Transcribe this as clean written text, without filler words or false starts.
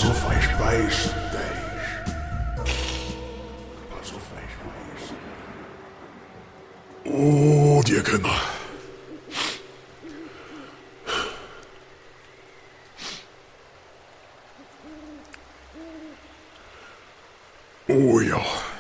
Pas auf, hij spijst, Thijs. Pas op, hij spijst. Oh, die Kinder. Oh ja.